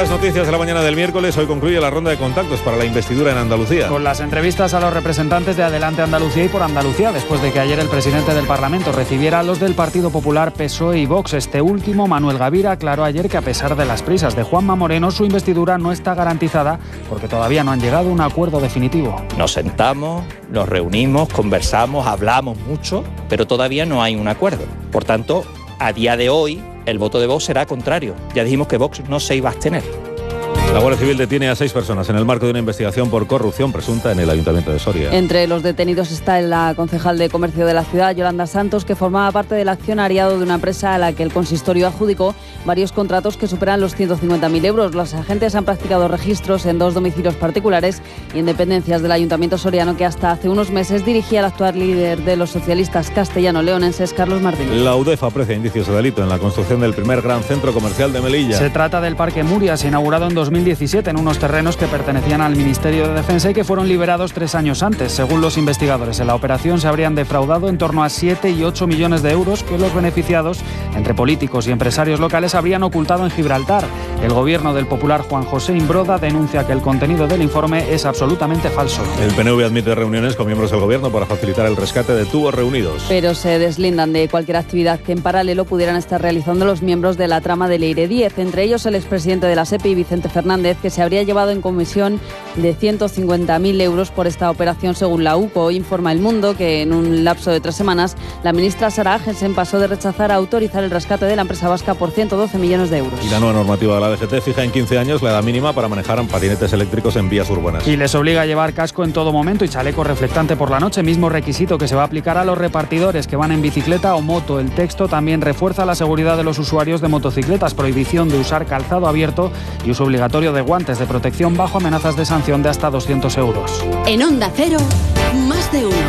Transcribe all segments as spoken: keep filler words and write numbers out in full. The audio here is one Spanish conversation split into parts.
las noticias de la mañana del miércoles, hoy concluye la ronda de contactos para la investidura en Andalucía. Con las entrevistas a los representantes de Adelante Andalucía y Por Andalucía, después de que ayer el presidente del Parlamento recibiera a los del Partido Popular, P S O E y Vox. Este último, Manuel Gavira, aclaró ayer que a pesar de las prisas de Juanma Moreno, su investidura no está garantizada porque todavía no han llegado a un acuerdo definitivo. Nos sentamos, nos reunimos, conversamos, hablamos mucho, pero todavía no hay un acuerdo. Por tanto, a día de hoy, el voto de Vox será contrario. Ya dijimos que Vox no se iba a abstener. La Guardia Civil detiene a seis personas en el marco de una investigación por corrupción presunta en el Ayuntamiento de Soria. Entre los detenidos está la concejal de Comercio de la ciudad, Yolanda Santos, que formaba parte del accionariado de una empresa a la que el consistorio adjudicó varios contratos que superan los ciento cincuenta mil euros. Los agentes han practicado registros en dos domicilios particulares y en dependencias del Ayuntamiento soriano, que hasta hace unos meses dirigía el actual líder de los socialistas castellano-leonenses, Carlos Martínez. La UDEF aprecia indicios de delito en la construcción del primer gran centro comercial de Melilla. Se trata del Parque Murias, inaugurado en dos mil diecisiete en unos terrenos que pertenecían al Ministerio de Defensa y que fueron liberados tres años antes. Según los investigadores, en la operación se habrían defraudado en torno a siete y ocho millones de euros que los beneficiados, entre políticos y empresarios locales, habrían ocultado en Gibraltar. El gobierno del popular Juan José Imbroda denuncia que el contenido del informe es absolutamente falso. El P N V admite reuniones con miembros del gobierno para facilitar el rescate de tubos reunidos. Pero se deslindan de cualquier actividad que en paralelo pudieran estar realizando los miembros de la trama del Leire diez, entre ellos el expresidente de la SEPI, Vicente Fernández, que se habría llevado en comisión de ciento cincuenta mil euros por esta operación, según la U C O. Informa El Mundo que en un lapso de tres semanas la ministra Sara Agensen pasó de rechazar a autorizar el rescate de la empresa vasca por ciento doce millones de euros. Y la nueva normativa de la D G T fija en quince años la edad mínima para manejar patinetes eléctricos en vías urbanas. Y les obliga a llevar casco en todo momento y chaleco reflectante por la noche, mismo requisito que se va a aplicar a los repartidores que van en bicicleta o moto. El texto también refuerza la seguridad de los usuarios de motocicletas, prohibición de usar calzado abierto y uso obligatorio de guantes de protección bajo amenazas de sanción de hasta doscientos euros. En Onda Cero, más de uno.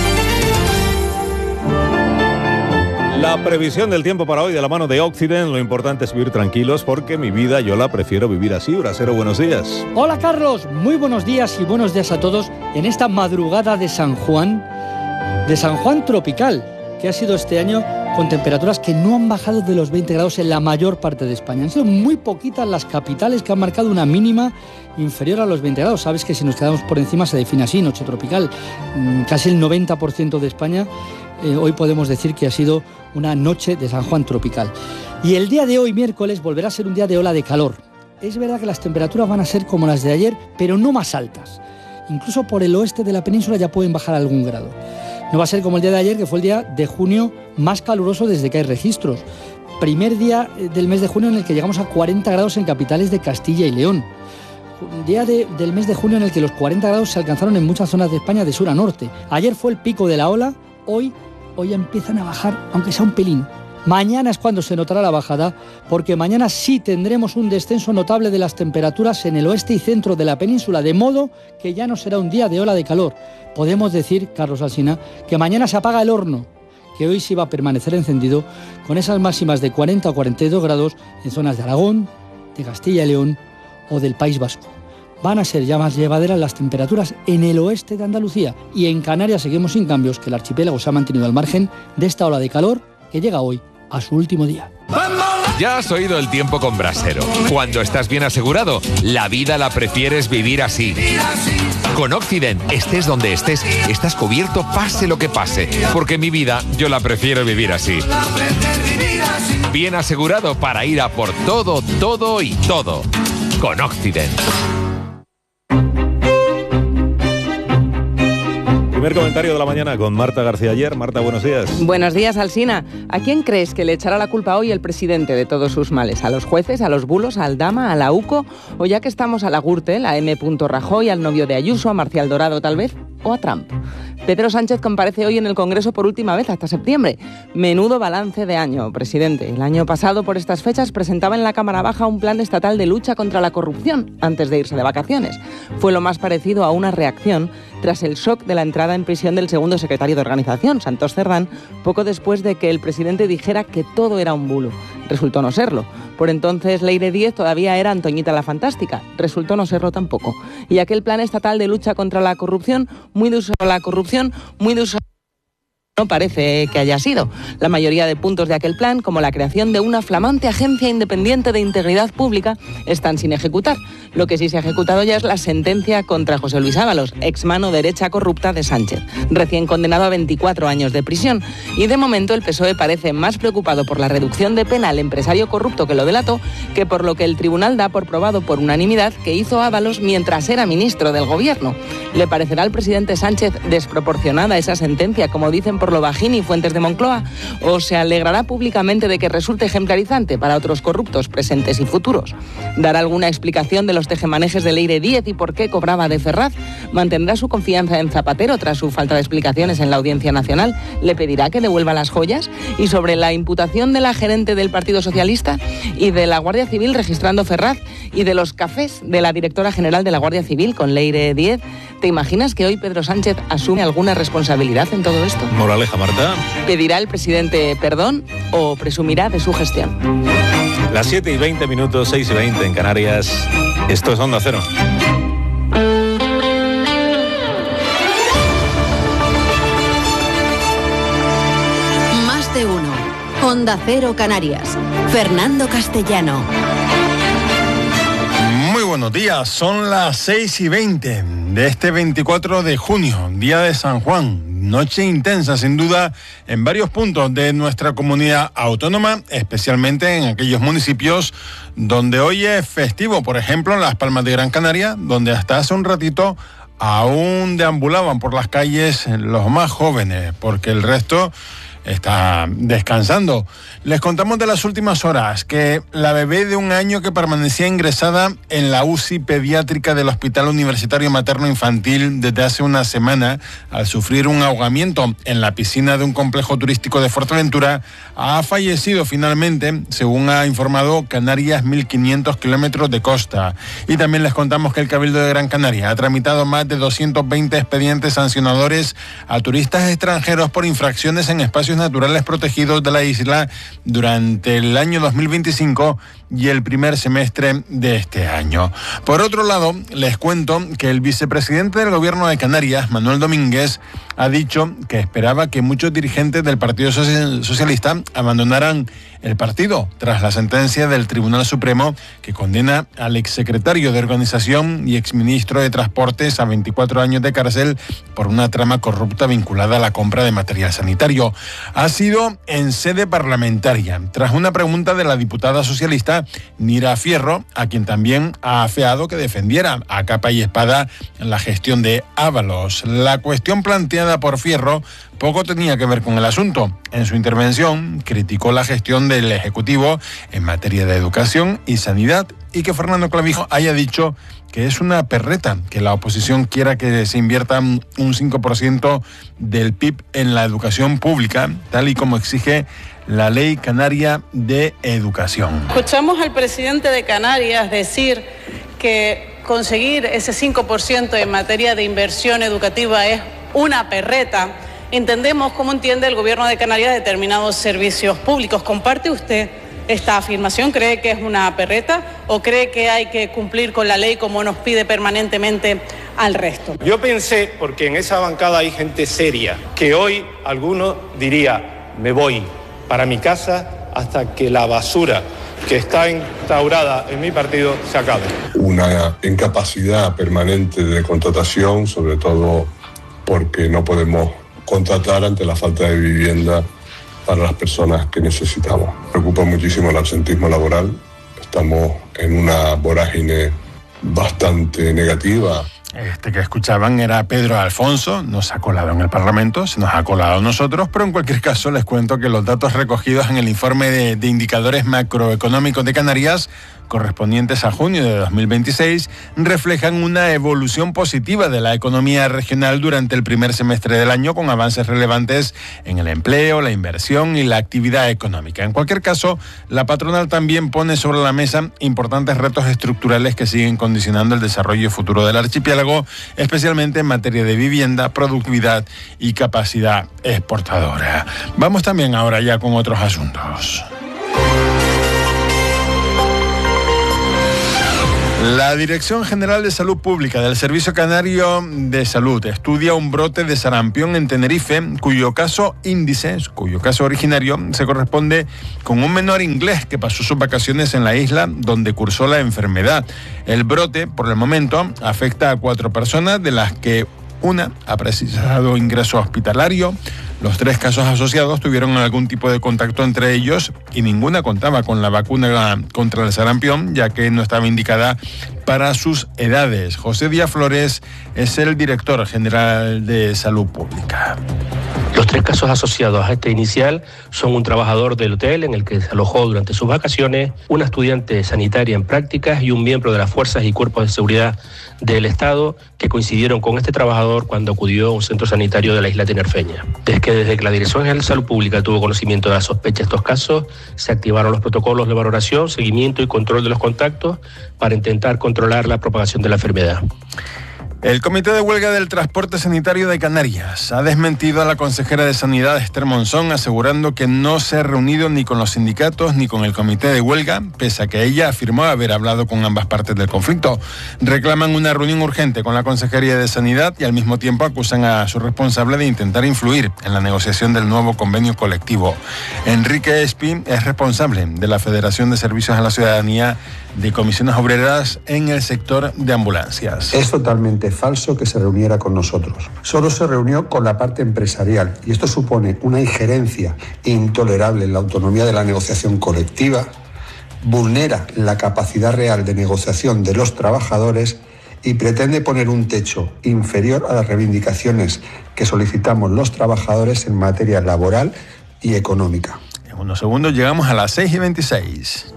La previsión del tiempo para hoy de la mano de Occident. Lo importante es vivir tranquilos porque mi vida yo la prefiero vivir así. Brasero, buenos días. Hola Carlos, muy buenos días y buenos días a todos en esta madrugada de San Juan, de San Juan tropical, que ha sido este año con temperaturas que no han bajado de los veinte grados en la mayor parte de España. Han sido muy poquitas las capitales que han marcado una mínima inferior a los veinte grados. Sabes que si nos quedamos por encima se define así, noche tropical. Casi el noventa por ciento de España eh, hoy podemos decir que ha sido una noche de San Juan tropical. Y el día de hoy, miércoles, volverá a ser un día de ola de calor. Es verdad que las temperaturas van a ser como las de ayer, pero no más altas. Incluso por el oeste de la península ya pueden bajar algún grado. No va a ser como el día de ayer, que fue el día de junio más caluroso desde que hay registros. Primer día del mes de junio en el que llegamos a cuarenta grados en capitales de Castilla y León. Día de, del mes de junio en el que los cuarenta grados se alcanzaron en muchas zonas de España de sur a norte. Ayer fue el pico de la ola, hoy, hoy empiezan a bajar, aunque sea un pelín. Mañana es cuando se notará la bajada, porque mañana sí tendremos un descenso notable de las temperaturas en el oeste y centro de la península, de modo que ya no será un día de ola de calor. Podemos decir, Carlos Alsina, que mañana se apaga el horno, que hoy sí va a permanecer encendido, con esas máximas de cuarenta o cuarenta y dos grados en zonas de Aragón, de Castilla y León o del País Vasco. Van a ser ya más llevaderas las temperaturas en el oeste de Andalucía, y en Canarias seguimos sin cambios, que el archipiélago se ha mantenido al margen de esta ola de calor que llega hoy a su último día. Ya has oído el tiempo con Brasero. Cuando estás bien asegurado, la vida la prefieres vivir así. Con Occident, estés donde estés, estás cubierto pase lo que pase, porque mi vida yo la prefiero vivir así. Bien asegurado para ir a por todo, todo y todo. Con Occident. Primer comentario de la mañana con Marta García Ayer. Marta, buenos días. Buenos días, Alsina. ¿A quién crees que le echará la culpa hoy el presidente de todos sus males? ¿A los jueces, a los bulos, a Aldama, a la U C O? ¿O ya que estamos a la Gürtel, a M. Rajoy, al novio de Ayuso, a Marcial Dorado tal vez? ¿O a Trump? Pedro Sánchez comparece hoy en el Congreso por última vez hasta septiembre. Menudo balance de año, presidente. El año pasado, por estas fechas, presentaba en la Cámara Baja un plan estatal de lucha contra la corrupción antes de irse de vacaciones. Fue lo más parecido a una reacción tras el shock de la entrada en prisión del segundo secretario de organización, Santos Cerdán, poco después de que el presidente dijera que todo era un bulo. Resultó no serlo. Por entonces, Leire diez todavía era Antoñita la Fantástica. Resultó no serlo tampoco. Y aquel plan estatal de lucha contra la corrupción, muy de uso la corrupción, muy de uso No parece que haya sido. La mayoría de puntos de aquel plan, como la creación de una flamante agencia independiente de integridad pública, están sin ejecutar. Lo que sí se ha ejecutado ya es la sentencia contra José Luis Ábalos, ex mano derecha corrupta de Sánchez, recién condenado a veinticuatro años de prisión. Y de momento el P S O E parece más preocupado por la reducción de pena al empresario corrupto que lo delató que por lo que el tribunal da por probado por unanimidad que hizo Ábalos mientras era ministro del gobierno. ¿Le parecerá al presidente Sánchez desproporcionada esa sentencia, como dicen por lo bajín y fuentes de Moncloa, o se alegrará públicamente de que resulte ejemplarizante para otros corruptos presentes y futuros? ¿Dará alguna explicación de los tejemanejes de Leire Díez y por qué cobraba de Ferraz? ¿Mantendrá su confianza en Zapatero tras su falta de explicaciones en la Audiencia Nacional? ¿Le pedirá que devuelva las joyas? ¿Y sobre la imputación de la gerente del Partido Socialista y de la Guardia Civil registrando Ferraz y de los cafés de la directora general de la Guardia Civil con Leire Díez? ¿Te imaginas que hoy Pedro Sánchez asume alguna responsabilidad en todo esto? Moraleja, Marta. ¿Pedirá el presidente perdón o presumirá de su gestión? Las siete y veinte minutos, seis y veinte en Canarias. Esto es Onda Cero. Más de uno. Onda Cero Canarias. Fernando Castellano. Muy buenos días, son las seis y veinte de este veinticuatro de junio, día de San Juan. Noche intensa, sin duda, en varios puntos de nuestra comunidad autónoma, especialmente en aquellos municipios donde hoy es festivo. Por ejemplo, en Las Palmas de Gran Canaria, donde hasta hace un ratito aún deambulaban por las calles los más jóvenes, porque el resto está descansando. Les contamos de las últimas horas que la bebé de un año que permanecía ingresada en la U C I pediátrica del Hospital Universitario Materno Infantil desde hace una semana, al sufrir un ahogamiento en la piscina de un complejo turístico de Fuerteventura, ha fallecido finalmente, según ha informado Canarias mil quinientos kilómetros de costa. Y también les contamos que el Cabildo de Gran Canaria ha tramitado más de doscientos veinte expedientes sancionadores a turistas extranjeros por infracciones en espacios naturales protegidos de la isla durante el año dos mil veinticinco y el primer semestre de este año. Por otro lado, les cuento que el vicepresidente del Gobierno de Canarias, Manuel Domínguez, ha dicho que esperaba que muchos dirigentes del Partido Socialista abandonaran el partido tras la sentencia del Tribunal Supremo que condena al exsecretario de Organización y exministro de Transportes a veinticuatro años de cárcel por una trama corrupta vinculada a la compra de material sanitario. Ha sido en sede parlamentaria, tras una pregunta de la diputada socialista Nira Fierro, a quien también ha afeado que defendiera a capa y espada la gestión de Ábalos. La cuestión planteada por Fierro poco tenía que ver con el asunto. En su intervención criticó la gestión del Ejecutivo en materia de educación y sanidad y que Fernando Clavijo haya dicho que es una perreta que la oposición quiera que se invierta un cinco por ciento del P I B en la educación pública, tal y como exige la Ley Canaria de Educación. Escuchamos al presidente de Canarias decir que conseguir ese cinco por ciento en materia de inversión educativa es una perreta. Entendemos cómo entiende el Gobierno de Canarias determinados servicios públicos. ¿Comparte usted esta afirmación? ¿Cree que es una perreta o cree que hay que cumplir con la ley como nos pide permanentemente al resto? Yo pensé, porque en esa bancada hay gente seria, que hoy alguno diría, me voy para mi casa hasta que la basura que está instaurada en mi partido se acabe. Una incapacidad permanente de contratación, sobre todo porque no podemos contratar ante la falta de vivienda para las personas que necesitamos. Me preocupa muchísimo el absentismo laboral. Estamos en una vorágine bastante negativa. Este que escuchaban era Pedro Alfonso, no se ha colado en el Parlamento, se nos ha colado a nosotros, pero en cualquier caso les cuento que los datos recogidos en el informe de, de indicadores macroeconómicos de Canarias, correspondientes a junio de dos mil veintiséis, reflejan una evolución positiva de la economía regional durante el primer semestre del año, con avances relevantes en el empleo, la inversión y la actividad económica. En cualquier caso, la patronal también pone sobre la mesa importantes retos estructurales que siguen condicionando el desarrollo futuro del archipiélago, especialmente en materia de vivienda, productividad y capacidad exportadora. Vamos también ahora ya con otros asuntos. La Dirección General de Salud Pública del Servicio Canario de Salud estudia un brote de sarampión en Tenerife, cuyo caso índice, cuyo caso originario, se corresponde con un menor inglés que pasó sus vacaciones en la isla donde cursó la enfermedad. El brote, por el momento, afecta a cuatro personas, de las que una ha precisado ingreso hospitalario. Los tres casos asociados tuvieron algún tipo de contacto entre ellos y ninguna contaba con la vacuna contra el sarampión, ya que no estaba indicada para sus edades. José Díaz Flores es el director general de Salud Pública. Los tres casos asociados a este inicial son un trabajador del hotel en el que se alojó durante sus vacaciones, una estudiante sanitaria en prácticas y un miembro de las fuerzas y cuerpos de seguridad del Estado que coincidieron con este trabajador cuando acudió a un centro sanitario de la isla tinerfeña. Desde que, desde que la Dirección General de Salud Pública tuvo conocimiento de la sospecha de estos casos, se activaron los protocolos de valoración, seguimiento y control de los contactos para intentar controlar la propagación de la enfermedad. El Comité de Huelga del Transporte Sanitario de Canarias ha desmentido a la consejera de Sanidad, Esther Monzón, asegurando que no se ha reunido ni con los sindicatos ni con el Comité de Huelga, pese a que ella afirmó haber hablado con ambas partes del conflicto. Reclaman una reunión urgente con la Consejería de Sanidad y al mismo tiempo acusan a su responsable de intentar influir en la negociación del nuevo convenio colectivo. Enrique Espi es responsable de la Federación de Servicios a la Ciudadanía de Comisiones Obreras en el sector de ambulancias. Es totalmente falso que se reuniera con nosotros. Solo se reunió con la parte empresarial y esto supone una injerencia intolerable en la autonomía de la negociación colectiva, vulnera la capacidad real de negociación de los trabajadores y pretende poner un techo inferior a las reivindicaciones que solicitamos los trabajadores en materia laboral y económica. En unos segundos llegamos a las seis y veintiséis.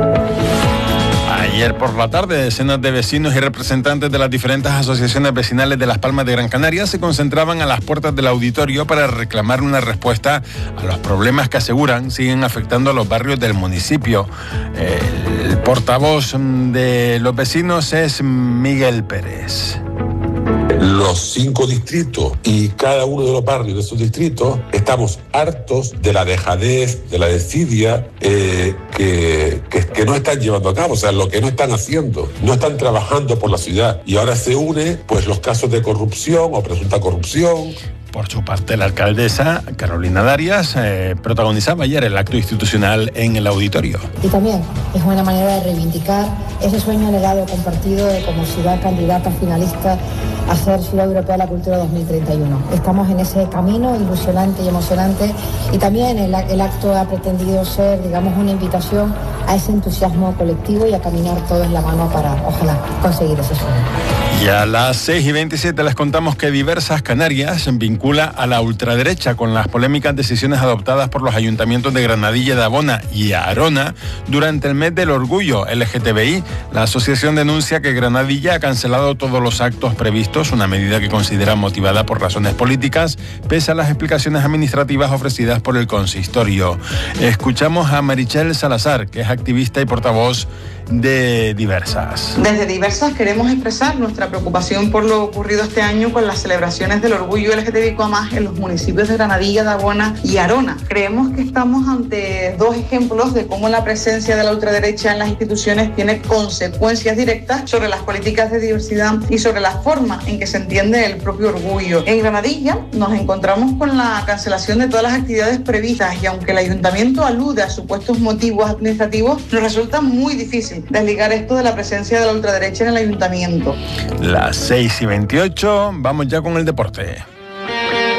Ayer por la tarde, decenas de vecinos y representantes de las diferentes asociaciones vecinales de Las Palmas de Gran Canaria se concentraban a las puertas del auditorio para reclamar una respuesta a los problemas que aseguran siguen afectando a los barrios del municipio. El portavoz de los vecinos es Miguel Pérez. Los cinco distritos y cada uno de los barrios de esos distritos estamos hartos de la dejadez, de la desidia eh, que, que, que no están llevando a cabo, o sea, lo que no están haciendo, no están trabajando por la ciudad. Y ahora se une pues los casos de corrupción o presunta corrupción. Por su parte, la alcaldesa Carolina Darias eh, protagonizaba ayer el acto institucional en el auditorio. Y también es una manera de reivindicar ese sueño legado compartido de como ciudad candidata finalista a ser Ciudad Europea de la Cultura dos mil treinta y uno. Estamos en ese camino ilusionante y emocionante y también el, el acto ha pretendido ser, digamos, una invitación a ese entusiasmo colectivo y a caminar todos en la mano para, ojalá, conseguir ese sueño. Y a las seis y veintisiete les contamos que Diversas Canarias vincula a la ultraderecha con las polémicas decisiones adoptadas por los ayuntamientos de Granadilla de Abona y Arona durante el mes del orgullo L G T B I. La asociación denuncia que Granadilla ha cancelado todos los actos previstos, una medida que considera motivada por razones políticas, pese a las explicaciones administrativas ofrecidas por el consistorio. Escuchamos a Marichel Salazar, que es activista y portavoz de Diversas. Desde Diversas queremos expresar nuestra preocupación por lo ocurrido este año con las celebraciones del orgullo L G T B I Q A más, en los municipios de Granadilla, de Abona y Arona. Creemos que estamos ante dos ejemplos de cómo la presencia de la ultraderecha en las instituciones tiene consecuencias directas sobre las políticas de diversidad y sobre la forma en que se entiende el propio orgullo. En Granadilla nos encontramos con la cancelación de todas las actividades previstas y aunque el ayuntamiento alude a supuestos motivos administrativos, nos resulta muy difícil desligar esto de la presencia de la ultraderecha en el ayuntamiento. Las seis y veintiocho, vamos ya con el deporte.